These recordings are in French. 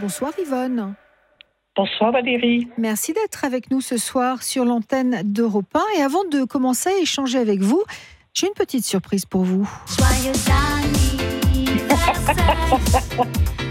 Bonsoir Yvonne. Bonsoir Valérie. Merci d'être avec nous ce soir sur l'antenne d'Europe 1. Et avant de commencer à échanger avec vous, j'ai une petite surprise pour vous. Joyeux anniversaire.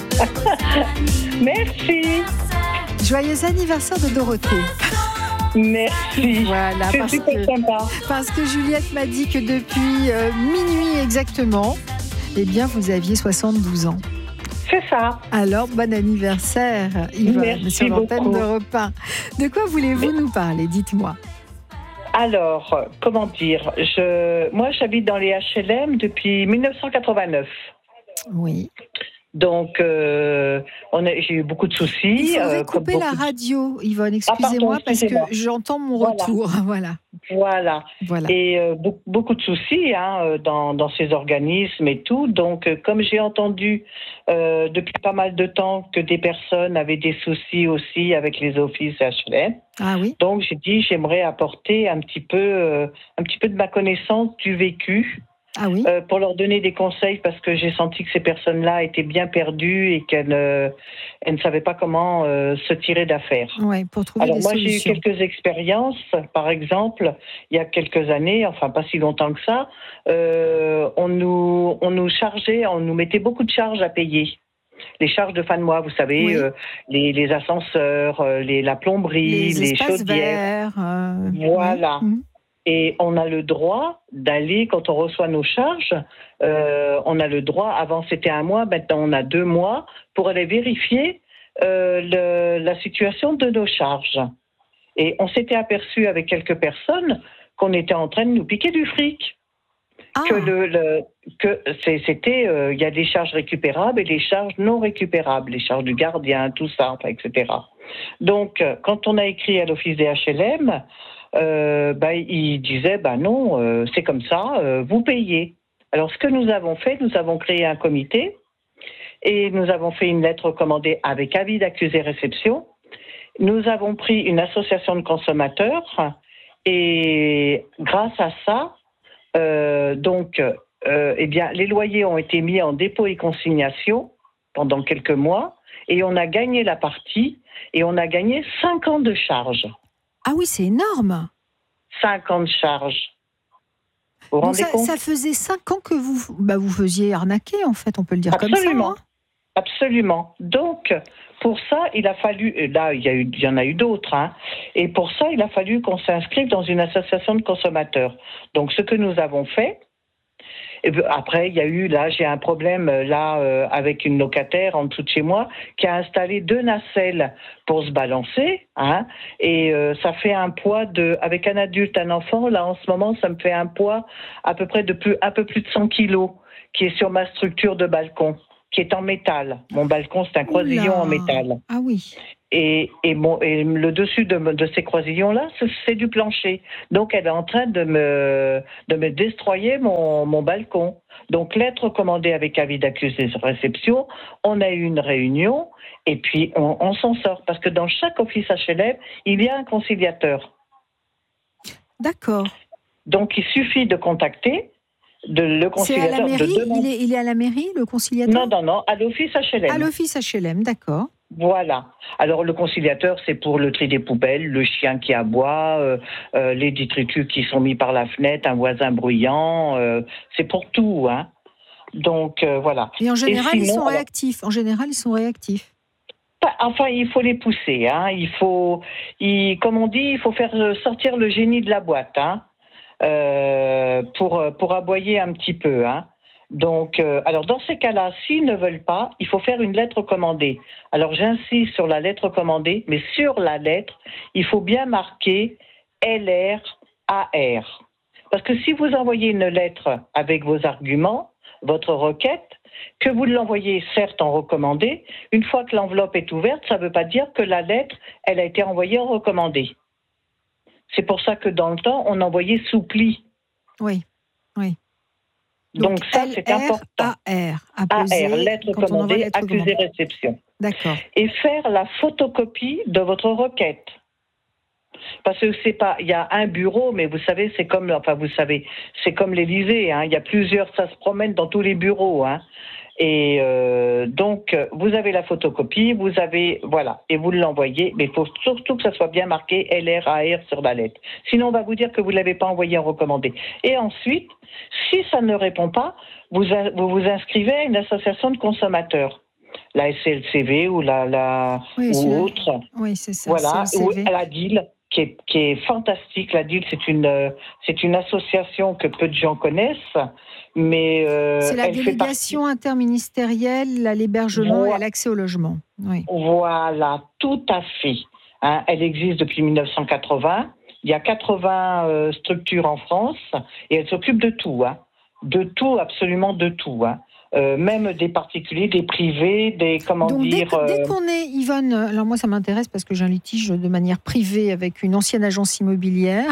Merci. Joyeux anniversaire de Dorothée. Merci. Voilà, C'est super sympa. parce que Juliette m'a dit que depuis minuit exactement, eh bien, vous aviez 72 ans. C'est ça. Alors, bon anniversaire, Yvonne, Merci sur l'antenne beaucoup. d'Europe 1. De quoi voulez-vous nous parler? Dites-moi. Alors, comment dire, moi j'habite dans les HLM depuis 1989. Oui. Donc, j'ai eu beaucoup de soucis. Il faudrait comme couper la beaucoup de- radio, Yvonne. pardon, Excusez-moi, parce que excusez-moi. j'entends mon Voilà. retour. Voilà. Voilà. Et beaucoup de soucis dans ces organismes et tout. Donc, comme j'ai entendu depuis pas mal de temps que des personnes avaient des soucis aussi avec les offices HLM, Ah oui. donc j'ai dit j'aimerais apporter un petit peu de ma connaissance du vécu. Ah oui. Pour leur donner des conseils parce que j'ai senti que ces personnes-là étaient bien perdues et qu'elles ne savaient pas comment se tirer d'affaire. Ouais, pour trouver Alors des moi solutions. j'ai eu quelques expériences, par exemple, il y a quelques années, enfin pas si longtemps que ça, on nous chargeait, on nous mettait beaucoup de charges à payer. Les charges de fin de mois, vous savez, Oui. les ascenseurs, la plomberie, Les les espaces chaudières. verts. Voilà. Oui. Mhm. Et on a le droit d'aller, quand on reçoit nos charges, on a le droit, avant c'était 1 mois, maintenant on a 2 mois, pour aller vérifier la situation de nos charges. Et on s'était aperçu avec quelques personnes qu'on était en train de nous piquer du fric. Ah. Il y a des charges récupérables et des charges non récupérables, les charges du gardien, tout ça, enfin, etc. Donc, quand on a écrit à l'office des HLM, il disait non, c'est comme ça, vous payez. Alors ce que nous avons fait, nous avons créé un comité et nous avons fait une lettre recommandée avec avis d'accusé réception. Nous avons pris une association de consommateurs et grâce à ça, les loyers ont été mis en dépôt et consignation pendant quelques mois et on a gagné la partie et on a gagné 5 ans de charges. Ah oui, c'est énorme. 5 ans de charge. Vous vous Donc rendez compte ? ça faisait 5 ans que vous faisiez arnaquer, en fait, on peut le dire Absolument. comme ça. Absolument. Donc, pour ça, il a fallu, et là, il y en a eu d'autres, et pour ça, il a fallu qu'on s'inscrive dans une association de consommateurs. Donc, ce que nous avons fait, et après, il y a eu, là, j'ai un problème, avec une locataire en dessous de chez moi, qui a installé 2 nacelles pour se balancer, et ça fait un poids avec un adulte, un enfant, là, en ce moment, ça me fait un poids à peu près un peu plus de 100 kilos, qui est sur ma structure de balcon, qui est en métal. Mon balcon, c'est un croisillon en métal. Ah oui. Et le dessus de ces croisillons-là, c'est du plancher. Donc, elle est en train de me destroyer mon balcon. Donc, lettre commandée avec avis d'accusé de réception, on a eu une réunion et puis on s'en sort. Parce que dans chaque office HLM, il y a un conciliateur. D'accord. Donc, il suffit de contacter le conciliateur. C'est à la mairie. Il est à la mairie, le conciliateur ? Non, à l'office HLM. À l'office HLM, d'accord. Voilà. Alors le conciliateur, c'est pour le tri des poubelles, le chien qui aboie, les détritus qui sont mis par la fenêtre, un voisin bruyant, c'est pour tout, Donc voilà. Et en général, sinon, ils sont réactifs. En général, ils sont réactifs. Enfin, il faut les pousser, comme on dit, il faut faire sortir le génie de la boîte, pour aboyer un petit peu, Donc, alors dans ces cas-là, s'ils ne veulent pas, il faut faire une lettre recommandée. Alors j'insiste sur la lettre recommandée, mais sur la lettre, il faut bien marquer LRAR. Parce que si vous envoyez une lettre avec vos arguments, votre requête, que vous l'envoyez certes en recommandé, une fois que l'enveloppe est ouverte, ça ne veut pas dire que la lettre, elle a été envoyée en recommandé. C'est pour ça que dans le temps, on envoyait sous pli. Oui. Donc ça, c'est important. AR, lettre commandée, accusé réception. D'accord. Et faire la photocopie de votre requête. Parce que il y a un bureau, mais vous savez, c'est comme l'Élysée, il y a plusieurs, ça se promène dans tous les bureaux, Et donc, vous avez la photocopie, vous avez, voilà, et vous l'envoyez, mais il faut surtout que ça soit bien marqué LRAR sur la lettre. Sinon, on va vous dire que vous ne l'avez pas envoyé en recommandé. Et ensuite, si ça ne répond pas, vous vous inscrivez à une association de consommateurs, la SLCV ou Oui, ou autre, oui, c'est ça, voilà, ou CLCV. à la DIL. Qui est fantastique. La DIL, c'est une association que peu de gens connaissent, mais C'est la elle fait délégation partie. interministérielle à l'hébergement et à l'accès au logement. Oui. Voilà, tout à fait. Hein, elle existe depuis 1980. Il y a 80 structures en France et elle s'occupe de tout, hein. De tout, absolument de tout, hein. Même des particuliers, des privés, des comment Donc dire. dès qu'on est, Yvonne, alors moi ça m'intéresse parce que j'ai un litige de manière privée avec une ancienne agence immobilière.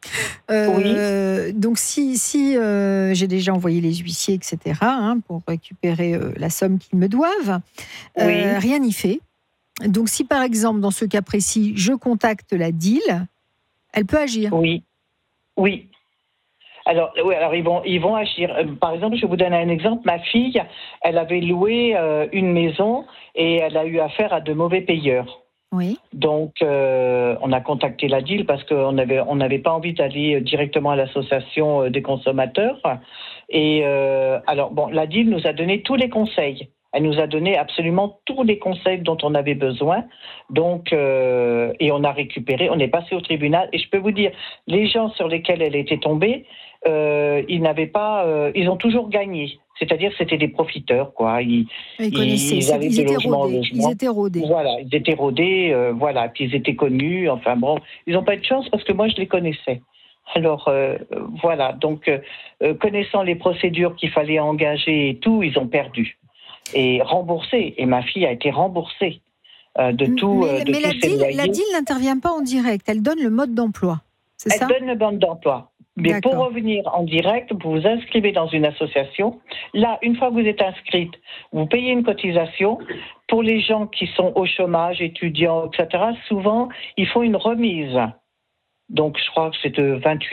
Oui, Donc si j'ai déjà envoyé les huissiers, etc., hein, pour récupérer la somme qu'ils me doivent, oui, rien n'y fait. Donc si par exemple dans ce cas précis, je contacte la DIL, elle peut agir. oui, oui. Alors, oui, alors ils vont agir. Par exemple, je vais vous donner un exemple. Ma fille, elle avait loué une maison et elle a eu affaire à de mauvais payeurs. Oui. Donc, on a contacté la DIL parce qu'on n'avait pas envie d'aller directement à l'association des consommateurs. Et alors, bon, la DIL nous a donné tous les conseils. Elle nous a donné absolument tous les conseils dont on avait besoin. Donc, et on a récupéré, on est passé au tribunal. Et je peux vous dire, les gens sur lesquels elle était tombée, ils n'avaient pas, ils ont toujours gagné. C'est-à-dire que c'était des profiteurs, quoi. Ils connaissaient, Ils allaient ils de étaient logement en rodés. Ils logement. étaient rodés. Voilà, ils étaient rodés, voilà, puis ils étaient connus. Enfin bon, ils n'ont pas eu de chance parce que moi je les connaissais. Alors voilà, donc connaissant les procédures qu'il fallait engager et tout, ils ont perdu et remboursé. Et ma fille a été remboursée de Mais tous ses la loyers. DIL n'intervient pas en direct. Elle donne le mode d'emploi. C'est Elle ça? donne le banc d'emploi. Mais pour D'accord. revenir en direct, vous vous inscrivez dans une association. Là, une fois que vous êtes inscrite, vous payez une cotisation. Pour les gens qui sont au chômage, étudiants, etc., souvent, ils font une remise. Donc, je crois que c'était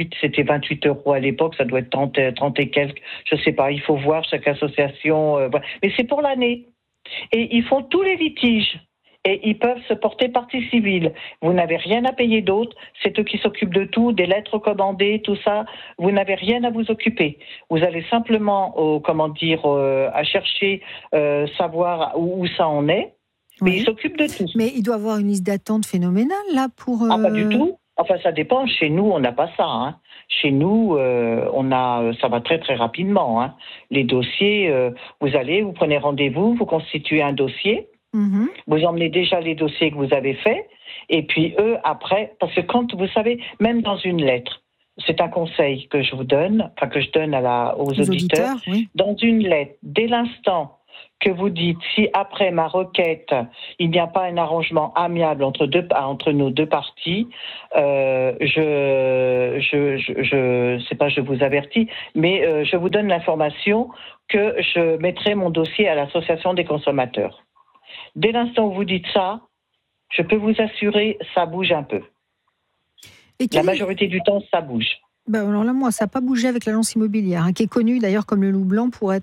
28 euros à l'époque, ça doit être 30 et quelques, je ne sais pas, il faut voir chaque association. Voilà. Mais c'est pour l'année. Et ils font tous les litiges. Et ils peuvent se porter partie civile. Vous n'avez rien à payer d'autre. C'est eux qui s'occupent de tout, des lettres commandées, tout ça. Vous n'avez rien à vous occuper. Vous allez simplement, à chercher, savoir où ça en est. Mais ils Oui. s'occupent de tout. Mais il doit avoir une liste d'attente phénoménale, là, pour... Ah, pas du tout. Enfin, ça dépend. Chez nous, on n'a pas ça, hein. Chez nous, ça va très très rapidement, hein. Les dossiers, vous prenez rendez-vous, vous constituez un dossier. Mhm. Vous emmenez déjà les dossiers que vous avez faits, et puis eux, après, parce que quand, vous savez, même dans une lettre, c'est un conseil que je vous donne, enfin que je donne aux Aux auditeurs, auditeurs, oui. dans une lettre, dès l'instant que vous dites, si après ma requête, il n'y a pas un arrangement amiable entre nos deux parties, je vous avertis, mais je vous donne l'information que je mettrai mon dossier à l'association des consommateurs. Dès l'instant où vous dites ça, je peux vous assurer, ça bouge un peu. Et La majorité du temps, ça bouge. Ben alors là, moi, ça n'a pas bougé avec l'agence immobilière, hein, qui est connue d'ailleurs comme le loup blanc pour